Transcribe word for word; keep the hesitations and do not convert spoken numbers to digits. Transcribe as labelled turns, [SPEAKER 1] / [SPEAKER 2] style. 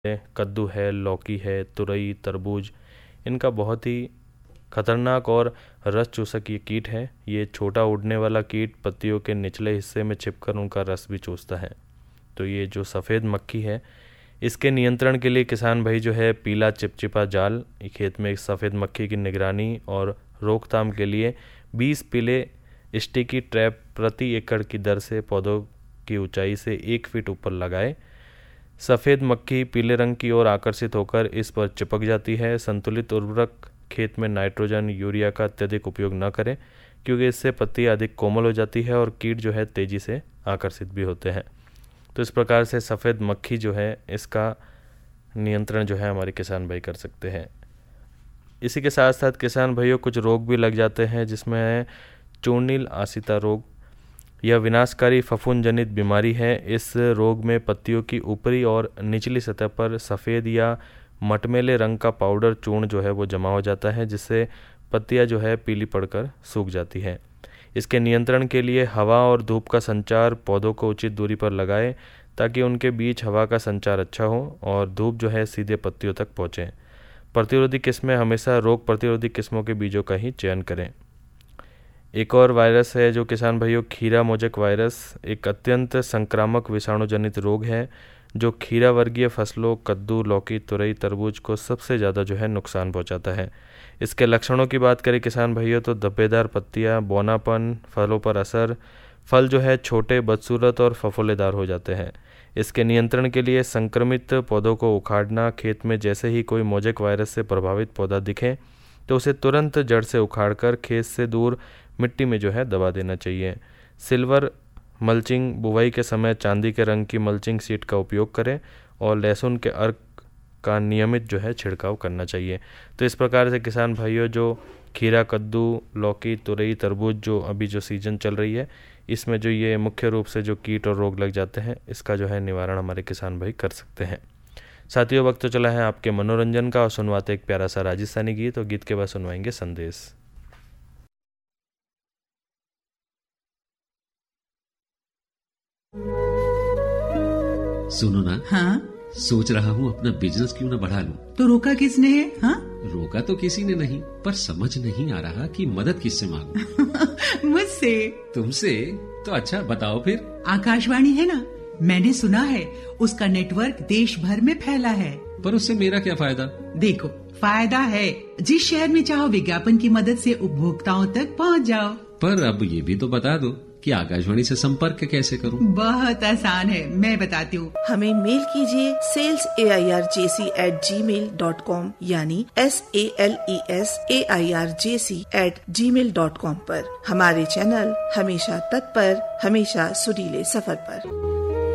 [SPEAKER 1] कद्दू है, लौकी है, तुरई, तरबूज, इनका बहुत ही खतरनाक और रस चूसक ये कीट है। ये छोटा उड़ने वाला कीट पत्तियों के निचले हिस्से में छिपकर उनका रस भी चूसता है। तो ये जो सफ़ेद मक्खी है, इसके नियंत्रण के लिए किसान भाई जो है पीला चिपचिपा जाल, खेत में सफ़ेद मक्खी की निगरानी और रोकथाम के लिए बीस पीले स्टिकी ट्रैप प्रति एकड़ की दर से पौधों की ऊंचाई से एक फीट ऊपर लगाए। सफ़ेद मक्खी पीले रंग की ओर आकर्षित होकर इस पर चिपक जाती है। संतुलित उर्वरक खेत में नाइट्रोजन, यूरिया का अत्यधिक उपयोग न करें, क्योंकि इससे पत्ती अधिक कोमल हो जाती है और कीट जो है तेज़ी से आकर्षित भी होते हैं। तो इस प्रकार से सफ़ेद मक्खी जो है इसका नियंत्रण जो है हमारे किसान भाई कर सकते हैं। इसी के साथ साथ किसान भाइयों कुछ रोग भी लग जाते हैं, जिसमें है चूर्णील आसिता रोग। यह विनाशकारी फफूंद जनित बीमारी है। इस रोग में पत्तियों की ऊपरी और निचली सतह पर सफ़ेद या मटमैले रंग का पाउडर चूर्ण जो है वो जमा हो जाता है, जिससे पत्तियां जो है पीली पड़कर सूख जाती हैं। इसके नियंत्रण के लिए हवा और धूप का संचार पौधों को उचित दूरी पर लगाएं, ताकि उनके बीच हवा का संचार अच्छा हो और धूप जो है सीधे पत्तियों तक पहुँचे। प्रतिरोधी किस्में हमेशा रोग प्रतिरोधी किस्मों के बीजों का ही चयन करें। एक और वायरस है जो किसान भाइयों खीरा मोजक वायरस, एक अत्यंत संक्रामक विषाणु जनित रोग है जो खीरा वर्गीय फसलों कद्दू, लौकी, तुरई, तरबूज को सबसे ज़्यादा जो है नुकसान पहुंचाता है। इसके लक्षणों की बात करें किसान भाइयों तो धब्बेदार पत्तियां, बौनापन, फलों पर असर, फल जो है छोटे, बदसूरत और फफोलेदार हो जाते हैं। इसके नियंत्रण के लिए संक्रमित पौधों को उखाड़ना। खेत में जैसे ही कोई मोजक वायरस से प्रभावित पौधा दिखे तो उसे तुरंत जड़ से उखाड़कर खेत से दूर मिट्टी में जो है दबा देना चाहिए। सिल्वर मल्चिंग, बुवाई के समय चांदी के रंग की मल्चिंग सीट का उपयोग करें और लहसुन के अर्क का नियमित जो है छिड़काव करना चाहिए। तो इस प्रकार से किसान भाइयों जो खीरा, कद्दू, लौकी, तुरई, तरबूज जो अभी जो सीजन चल रही है, इसमें जो ये मुख्य रूप से जो कीट और रोग लग जाते हैं, इसका जो है निवारण हमारे किसान भाई कर सकते हैं। साथियों, वक्त तो चला है आपके मनोरंजन का और सुनवाते एक प्यारा सा राजस्थानी गीत, और गीत के बाद सुनवाएंगे संदेश।
[SPEAKER 2] सुनो ना।
[SPEAKER 3] हाँ?
[SPEAKER 2] सोच रहा हूँ अपना बिजनेस क्यों ना बढ़ा लूं।
[SPEAKER 3] तो रोका किसने है? हाँ?
[SPEAKER 2] रोका तो किसी ने नहीं, पर समझ नहीं आ रहा कि मदद किससे मांगूं।
[SPEAKER 3] मुझसे।
[SPEAKER 2] तुमसे? तो अच्छा बताओ फिर।
[SPEAKER 3] आकाशवाणी है ना, मैंने सुना है उसका नेटवर्क देश भर में फैला है।
[SPEAKER 2] पर उससे मेरा क्या फायदा?
[SPEAKER 3] देखो, फायदा है, जिस शहर में चाहो विज्ञापन की मदद से उपभोक्ताओं तक पहुँच जाओ।
[SPEAKER 2] पर अब ये भी तो बता दो कि आकाशवाणी से संपर्क कैसे करूं?
[SPEAKER 3] बहुत आसान है, मैं बताती हूँ।
[SPEAKER 4] हमें मेल कीजिए sales A I R J C eight ji mail dot com, यानी S A L E S A I R J C eight ji mail dot com पर। हमारे चैनल हमेशा तत्पर, हमेशा सुरीले सफर पर।